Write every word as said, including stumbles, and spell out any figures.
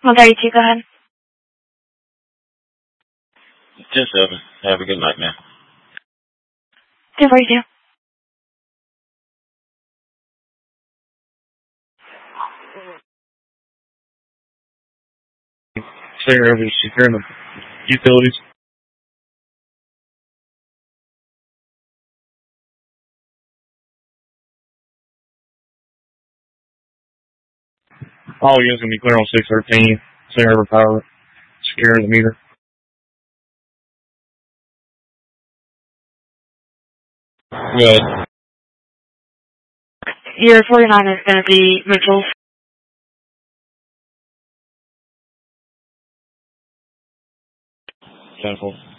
one thirty-two, go ahead. ten seven. Have a good night, man. ten forty-two. Singer over securing the utilities. All units going to be clear on six thirteen. Singer over power. Securing the meter. Good. Your forty-nine is going to be Mitchell's. ten four.